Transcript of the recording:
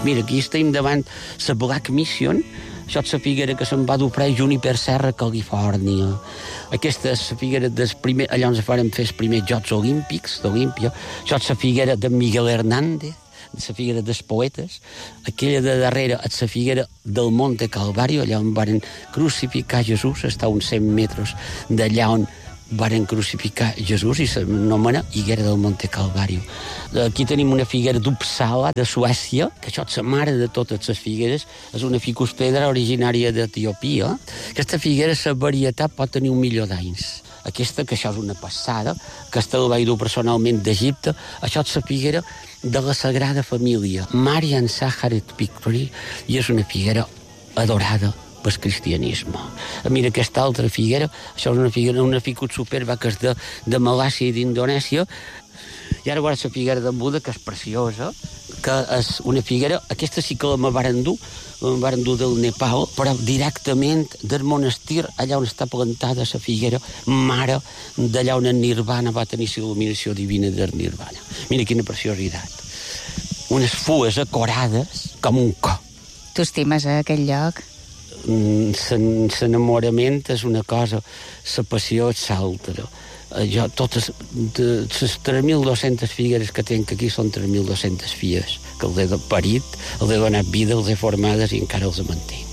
Mira, aquí estem davant la Black Mission. Això és la figuera que se'n va d'Ofrar Juniper Serra, Califòrnia. Aquesta és la figuera del primer... Allà on es van fer els primers Jocs Olímpics d'Olímpia. Això és la figuera de Miguel Hernández, la figuera dels poetes. Aquella de darrere és la figuera del Monte Calvario, allà on van crucificar Jesús, està a uns 100 metres d'allà on varen crucificar Jesús i s'anomena Higuera del Monte Calvario. Aquí tenim una figuera d'Uppsala, de Suècia, que això és la mare de totes les figueres, és una ficus pedra originària d'Etiòpia. Aquesta figuera, la varietat, pot tenir 1 milió d'anys. Aquesta, que això és una passada, aquesta la vaig dur personalment d'Egipte, això és la figuera de la Sagrada Família, Marian Saharet Pictori, i és una figuera adorada pel cristianisme. Mira aquesta altra figuera, això és una figuera, una ficus superba que és de Malàisia i d'Indonèsia, i ara veuràs la figuera d'en Buda, que és preciosa, que és una figuera, aquesta sí que la varen dur del Nepal, però directament del monestir, allà on està plantada la figuera, mare d'allà on en Nirvana va tenir la il·luminació divina del Nirvana. Mira quina preciositat. Unes fues acorades com un co. Tu estimes aquell lloc? L'enamorament és una cosa, la passió és l'altra. Jo, totes les 3.200 figueres que tenc aquí són 3.200 filles, que els he parit, els he donat vida, els he formades i encara els mantenc.